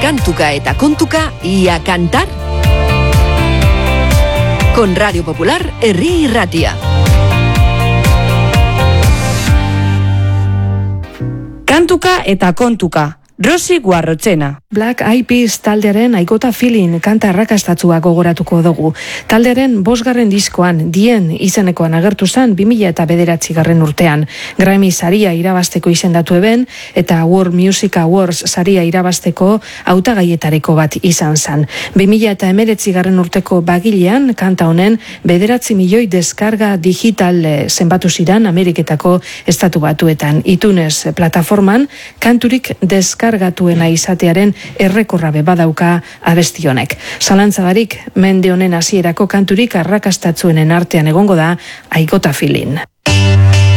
Kantuka eta kontuka y a cantar. Con Radio Popular, Herri Irratia. Kantuka eta kontuka. Rosi Guarrochena. Black Eyed Peas taldearen I Got a Feeling kanta arrakastatsua gogoratuko dugu. Taldearen 5. diskoan Dien izenekoan agertu zen 2009 urtean. Grammy saria irabazteko izendatu eben eta World Music Awards saria irabazteko hautagaietariko bat izan zen. 2019 urteko bagilean kanta honen 9 milioi deskarga digital zenbatu ziren Ameriketako estatu batuetan. iTunes plataforman kanturik deskargatuena izatearen errekorrabe badauka abesti honek. Zalantzagarik, mende honen hasierako kanturik arrakastatzuenen artean egongo da I Got a Feeling.